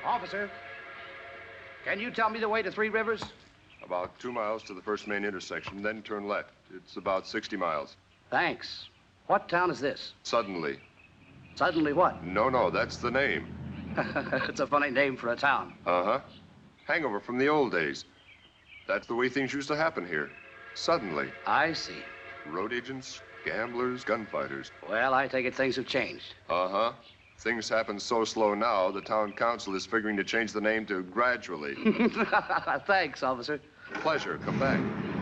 Officer, can you tell me the way to Three Rivers? About 2 miles to the first main intersection, then turn left. It's about 60 miles. Thanks. What town is this? Suddenly. Suddenly what? No, that's the name. It's a funny name for a town. Uh-huh. Hangover from the old days. That's the way things used to happen here. Suddenly. I see. Road agents, gamblers, gunfighters. Well, I take it things have changed. Uh-huh. Things happen so slow now, the town council is figuring to change the name to Gradually. Thanks, officer. Pleasure. Come back.